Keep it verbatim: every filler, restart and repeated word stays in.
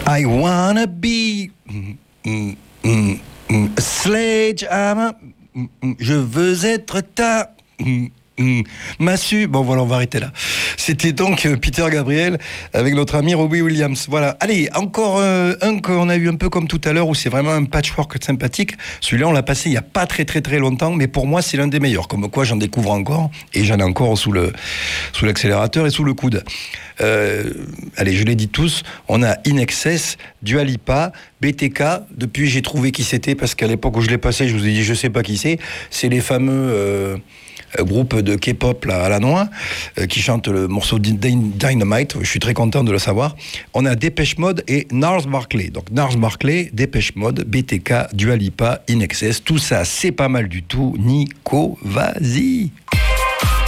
I wanna be mm, mm, mm, mm, a sledgehammer. Mm, mm, je veux être ta mm, mm, massue. Bon, voilà, on va arrêter là. C'était donc euh, Peter Gabriel avec notre ami Robbie Williams. Voilà. Allez, encore euh, un qu'on a eu un peu comme tout à l'heure, où c'est vraiment un patchwork sympathique. Celui-là, on l'a passé il n'y a pas très très très longtemps, mais pour moi, c'est l'un des meilleurs. Comme quoi, j'en découvre encore, et j'en ai encore sous, le, sous l'accélérateur et sous le coude. Euh, allez, je l'ai dit tous, on a In Excess, Dua Lipa, B T K. Depuis, j'ai trouvé qui c'était, parce qu'à l'époque où je l'ai passé, je vous ai dit, je sais pas qui c'est. C'est les fameux... Euh, groupe de K-pop là, à la noix, euh, qui chante le morceau Dynamite. Je suis très content de le savoir. On a Depeche Mode et Gnarls Barkley. Donc Gnarls Barkley, Depeche Mode, B T K, Dua Lipa, In Excess. Tout ça, c'est pas mal du tout. Nico, vas-y.